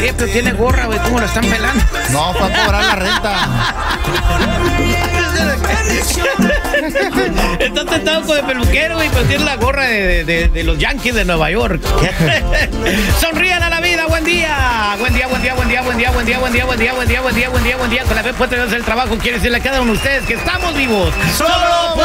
Oye, pero tiene gorra, güey, ¿cómo lo están pelando? No, fue a cobrar la renta. Está tentado con el peluquero, güey, pero tiene la gorra de los Yankees de Nueva York. Sonrían a la vida, buen día. Buen día, buen día, buen día, buen día, buen día, buen día, buen día, buen día, buen día, buen día, buen día. Con la fe puesta en el trabajo, quiere decirle a cada uno de ustedes que estamos vivos. ¡Solo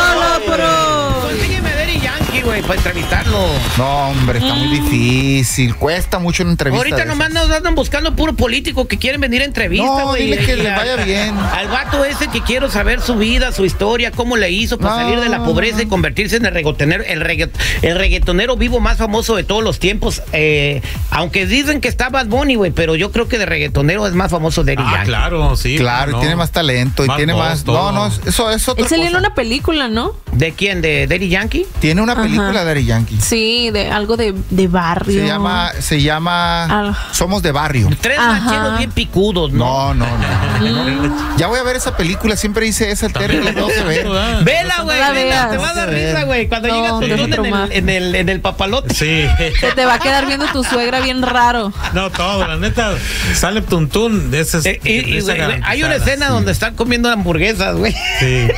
por Consígueme Daddy Yankee, güey, para entrevistarlo. No, hombre, está muy difícil. Cuesta mucho una entrevista. Ahorita nomás nos andan buscando puro político que quieren venir a entrevista, güey. No, dile que les vaya bien. Al vato ese que quiero saber su vida, su historia, cómo le hizo para salir de la pobreza y convertirse en el reggaetonero vivo más famoso de todos los tiempos. Aunque dicen que está Bad Bunny, güey, pero yo creo que de reggaetonero es más famoso Daddy Yankee. Claro, sí. Claro, y tiene más talento y tiene más... todo. No, eso es otra Él salió en cosa. una película, ¿no? ¿De quién? ¿De Daddy Yankee? Tiene una película Daddy Yankee. Sí, de algo de barrio. Se llama Somos de Barrio. Tres rancheros bien picudos, ¿no? No. Ya voy a ver esa película, siempre hice esa Terry, la tengo que ver. Vela, güey, la vela, te veas. va a dar risa, güey. Cuando llegas No, tú en el papalote. Sí. Se te va a quedar viendo tu suegra bien raro. No, todo, la neta, sale Tuntún de ese. Güey, hay una escena donde están comiendo hamburguesas, güey. Sí.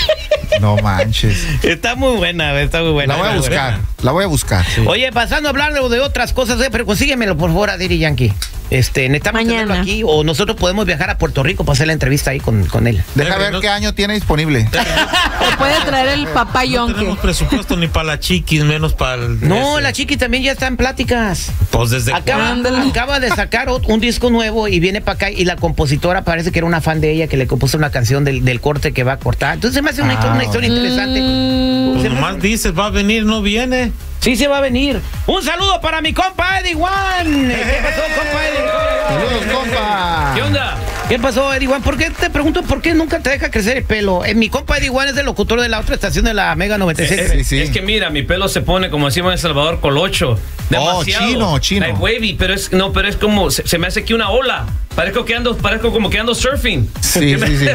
No manches. Está muy buena, güey, está muy buena. La voy a buscar. Sí. Oye, pasando a hablar de otras cosas, pero consíguemelo por favor a Daddy Yankee. Necesitamos tenerlo aquí, o nosotros podemos viajar a Puerto Rico para hacer la entrevista ahí con él. Deja ver qué año tiene disponible. Te puede traer el papá No Yonke. tenemos presupuesto ni para la chiquis, menos para el... No, la chiqui también ya está en pláticas. Pues desde Acaba de sacar un disco nuevo y viene para acá, y la compositora parece que era una fan de ella que le compuso una canción del corte que va a cortar. Entonces se me hace una historia interesante. Pues nomás dices, va a venir, no viene. Sí se va a venir. Un saludo para mi compa Eddie One. ¿Qué pasó, compa Eddie? Saludos, compa. ¿Qué onda? ¿Qué pasó, Eddie One? ¿Por qué te pregunto por qué nunca te deja crecer el pelo? Mi compa Eddie One es el locutor de la otra estación de la Mega 96. Sí. Es que mira, mi pelo se pone, como decimos en El Salvador, colocho. Demasiado. Chino. Like wavy, pero es como, se me hace aquí una ola. Parezco como que ando surfing. Sí.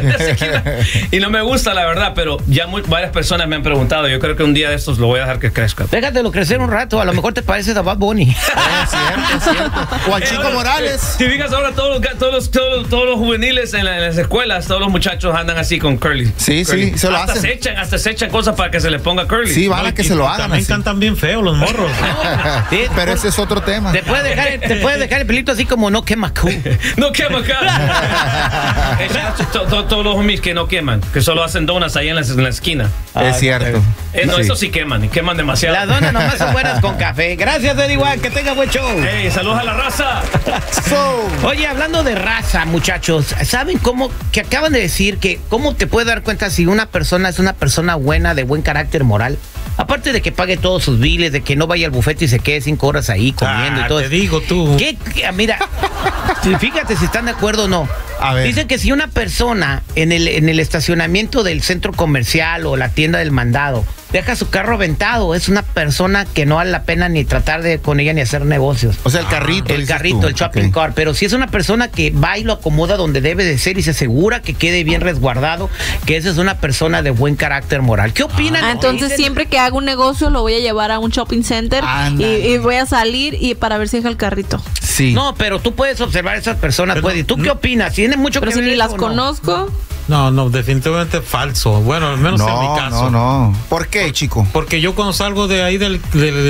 Y no me gusta, la verdad, pero ya varias personas me han preguntado. Yo creo que un día de estos lo voy a dejar que crezca. Déjatelo crecer un rato, a lo mejor te pareces a Bad Bunny. Es cierto. O al Chico Morales. Si fijas ahora todos los juveniles en las escuelas, todos los muchachos andan así con curly. Sí, se lo hasta hacen. hasta se echan cosas para que se les ponga curly. Sí, van a que se lo hagan También así. cantan bien feo los morros. Sí, Pero ese es otro tema. te puedes dejar el pelito así como no quema cu. No quema acá. Todos los homies que no queman, que solo hacen donas ahí en la esquina. Es cierto. No, Sí. eso sí queman, y queman demasiado. Las donas nomás son buenas con café. Gracias, Eddie One, que tenga buen show. Hey, saludos a la raza. Oye, hablando de raza, muchachos, ¿saben que acaban de decir que cómo te puedes dar cuenta si una persona es una persona buena, de buen carácter moral? Aparte de que pague todos sus biles, de que no vaya al bufete y se quede 5 horas ahí comiendo y todo. Te digo tú. Mira, fíjate si están de acuerdo o no. A ver. Dicen que si una persona en el estacionamiento del centro comercial o la tienda del mandado deja su carro aventado, es una persona que no vale la pena ni tratar con ella ni hacer negocios. O sea, el carrito. El dices carrito, tú. el shopping Ok. car. Pero si es una persona que va y lo acomoda donde debe de ser y se asegura que quede bien resguardado, que esa es una persona de buen carácter moral. ¿Qué opinan? Entonces Dicen- siempre que haga un negocio lo voy a llevar a un shopping center y voy a salir y para ver si deja el carrito. Sí. No, pero tú puedes observar a esas personas, Pero, ¿tú qué opinas? ¿Tiene mucho Pero que si ver ni eso las o no? conozco. No, definitivamente falso. Bueno, al menos en mi caso. No. ¿Por qué, chico? Porque yo cuando salgo de ahí del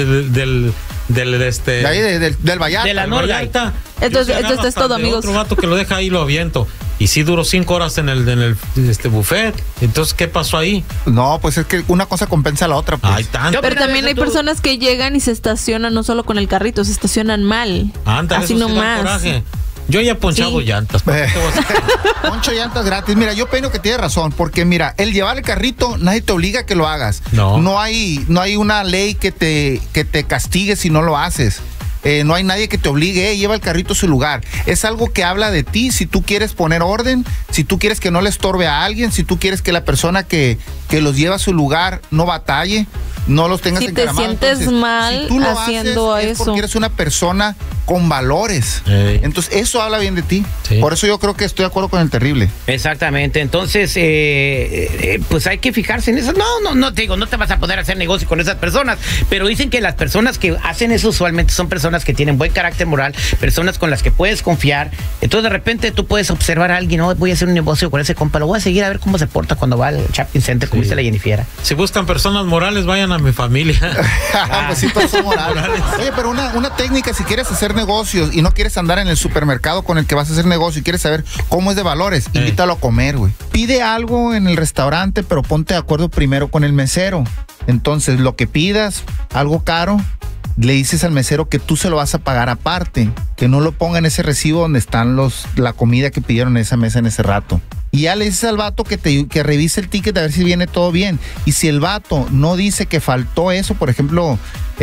De ahí, del Vallarta. De la del Norte. Vallarta, Entonces, yo sí agarro esto es hasta todo, de amigos. Otro vato que lo deja ahí lo aviento. Y sí duró 5 horas en el buffet. Entonces, ¿qué pasó ahí? No, pues es que una cosa compensa a la otra. Pues. Hay tanto. Pero también hay personas que llegan y se estacionan no solo con el carrito, se estacionan mal. Ándale, Así eso sí da nomás. coraje. Yo ya he ponchado Sí. llantas. ¿Para qué te voy a hacer? Poncho llantas gratis. Mira, yo opino que tiene razón, porque mira, el llevar el carrito, nadie te obliga a que lo hagas. No hay una ley que te castigue si no lo haces. No hay nadie que te obligue, lleva el carrito a su lugar. Es algo que habla de ti, si tú quieres poner orden, si tú quieres que no le estorbe a alguien, si tú quieres que la persona que los lleva a su lugar no batalle, no los tengas Si te encaramados. sientes mal si tú lo haciendo haces, es eso. porque eres una persona con valores. Entonces, eso habla bien de ti. Sí. Por eso yo creo que estoy de acuerdo con el terrible. Exactamente. Entonces, pues hay que fijarse en eso. No te digo, no te vas a poder hacer negocio con esas personas, pero dicen que las personas que hacen eso usualmente son personas que tienen buen carácter moral, personas con las que puedes confiar. Entonces, de repente, tú puedes observar a alguien, voy a hacer un negocio con ese compa, lo voy a seguir a ver cómo se porta cuando va al shopping center, como dice la Jennifer. Si buscan personas morales, vayan a mi familia. Pues sí, personas morales. Oye, pero una técnica, si quieres hacer negocios y no quieres andar en el supermercado con el que vas a hacer negocio y quieres saber cómo es de valores, invítalo a comer, güey. Pide algo en el restaurante, pero ponte de acuerdo primero con el mesero. Entonces, lo que pidas, algo caro, le dices al mesero que tú se lo vas a pagar aparte, que no lo ponga en ese recibo donde están la comida que pidieron en esa mesa en ese rato. Y ya le dices al vato que revise el ticket a ver si viene todo bien. Y si el vato no dice que faltó eso, por ejemplo,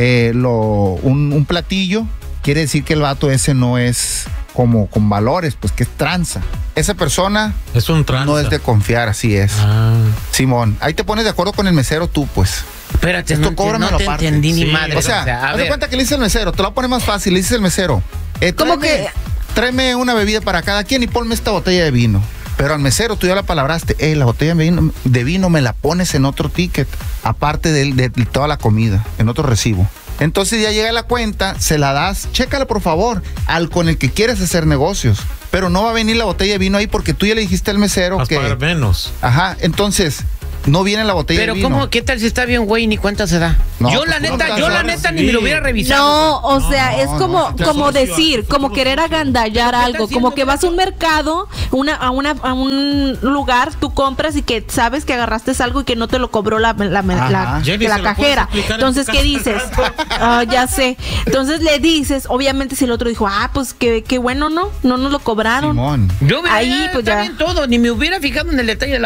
un platillo, quiere decir que el vato ese no es como con valores, pues que es tranza. Esa persona es un tranza. No es de confiar, así es. Simón, ahí te pones de acuerdo con el mesero tú, pues. Espérate, no te entendí ni madre. O sea, haz de cuenta que le dices al mesero, te lo pone más fácil, le dices al mesero, tráeme una bebida para cada quien y ponme esta botella de vino. Pero al mesero tú ya la palabraste, la botella de vino me la pones en otro ticket, aparte de toda la comida, en otro recibo. Entonces ya llega la cuenta, se la das, chécala por favor, al con el que quieres hacer negocios. Pero no va a venir la botella de vino ahí porque tú ya le dijiste al mesero vas que... pagar menos. Ajá, entonces... No viene la botella de vino. Pero ¿cómo? ¿Qué tal si está bien, güey? Ni cuenta se da. No, yo la neta ni me lo hubiera revisado. No, o sea, es como decir, como querer agandallar algo, como que vas a un mercado, a un lugar, tú compras y que sabes que agarraste algo y que no te lo cobró la cajera. Entonces, ¿qué dices? Ya sé. Entonces le dices, obviamente si el otro dijo, pues qué bueno, no nos lo cobraron. Simón. Yo ahí pues ya bien todo, ni me hubiera fijado en el detalle de la